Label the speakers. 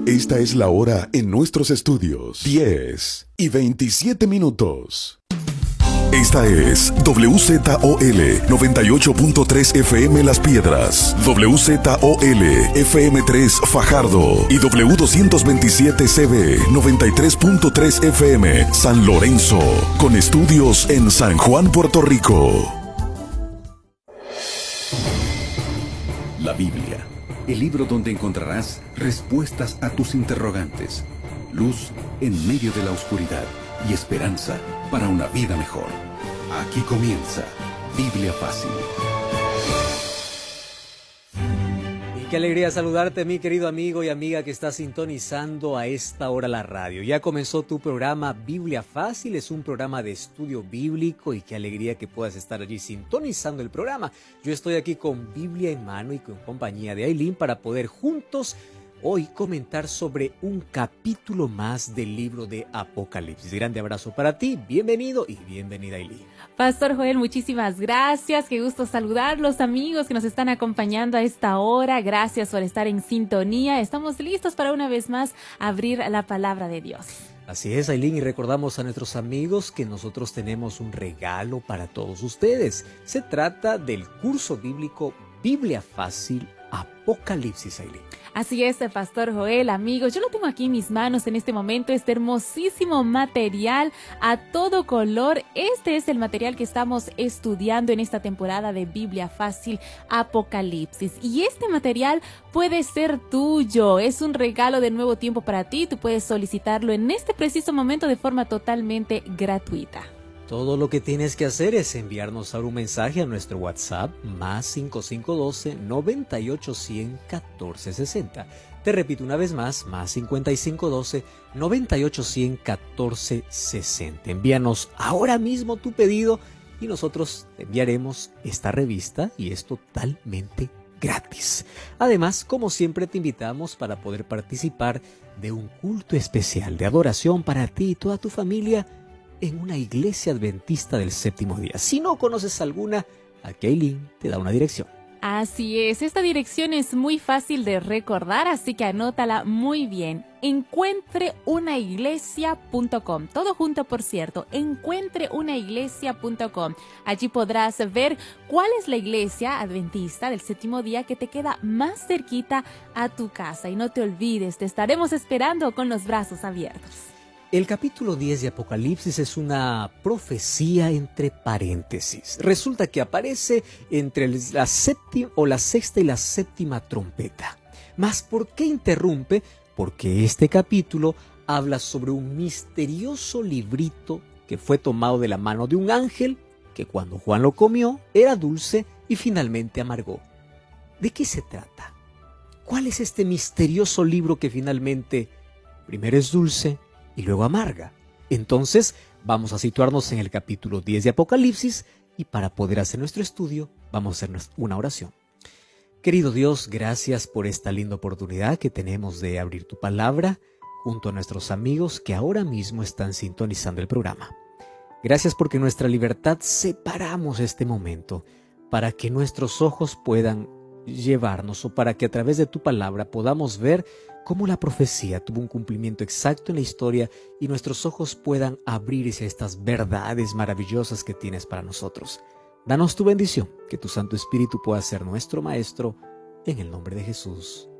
Speaker 1: Esta es la hora en nuestros estudios. 10:27. Esta es WZOL 98.3 FM Las Piedras, WZOL FM3 Fajardo y W227CB 93.3 FM San Lorenzo, con estudios en San Juan, Puerto Rico.
Speaker 2: La Biblia, el libro donde encontrarás respuestas a tus interrogantes, luz en medio de la oscuridad y esperanza para una vida mejor. Aquí comienza Biblia Fácil.
Speaker 3: Y qué alegría saludarte, mi querido amigo y amiga que está sintonizando a esta hora la radio. Ya comenzó tu programa Biblia Fácil, es un programa de estudio bíblico y qué alegría que puedas estar allí sintonizando el programa. Yo estoy aquí con Biblia en mano y con compañía de Ailín para poder juntos hoy comentar sobre un capítulo más del libro de Apocalipsis. Grande abrazo para ti, bienvenido y bienvenida, Ailín.
Speaker 4: Pastor Joel, muchísimas gracias, qué gusto saludarlos, amigos que nos están acompañando a esta hora. Gracias por estar en sintonía, estamos listos para una vez más abrir la palabra de Dios.
Speaker 3: Así es, Ailín, y recordamos a nuestros amigos que nosotros tenemos un regalo para todos ustedes. Se trata del curso bíblico Biblia Fácil Apocalipsis, Ailín.
Speaker 4: Así es, Pastor Joel, amigos, yo lo tengo aquí en mis manos en este momento, este hermosísimo material a todo color. Este es el material que estamos estudiando en esta temporada de Biblia Fácil Apocalipsis. Y este material puede ser tuyo, es un regalo de nuevo tiempo para ti. Tú puedes solicitarlo en este preciso momento de forma totalmente gratuita.
Speaker 3: Todo lo que tienes que hacer es enviarnos ahora un mensaje a nuestro WhatsApp más 5512 9810 1460. Te repito una vez más 5512 9810 1460. Envíanos ahora mismo tu pedido y nosotros te enviaremos esta revista y es totalmente gratis. Además, como siempre, te invitamos para poder participar de un culto especial de adoración para ti y toda tu familia en una iglesia adventista del séptimo día. Si no conoces alguna, aquí Ailín te da una dirección.
Speaker 4: Así es, esta dirección es muy fácil de recordar, así que anótala muy bien. Encuentreunaiglesia.com, todo junto por cierto, encuentreunaiglesia.com. Allí podrás ver cuál es la iglesia adventista del séptimo día que te queda más cerquita a tu casa. Y no te olvides, te estaremos esperando con los brazos abiertos.
Speaker 3: El capítulo 10 de Apocalipsis es una profecía entre paréntesis. Resulta que aparece entre la sexta y la séptima trompeta. ¿Mas por qué interrumpe? Porque este capítulo habla sobre un misterioso librito que fue tomado de la mano de un ángel que cuando Juan lo comió era dulce y finalmente amargó. ¿De qué se trata? ¿Cuál es este misterioso libro que finalmente primero es dulce y luego amarga? Entonces vamos a situarnos en el capítulo 10 de Apocalipsis y para poder hacer nuestro estudio vamos a hacer una oración. Querido Dios, gracias por esta linda oportunidad que tenemos de abrir tu palabra junto a nuestros amigos que ahora mismo están sintonizando el programa. Gracias porque en nuestra libertad separamos este momento para que nuestros ojos puedan llevarnos o para que a través de tu palabra podamos ver cómo la profecía tuvo un cumplimiento exacto en la historia y nuestros ojos puedan abrirse a estas verdades maravillosas que tienes para nosotros. Danos tu bendición, que tu Santo Espíritu pueda ser nuestro Maestro, en el nombre de Jesús.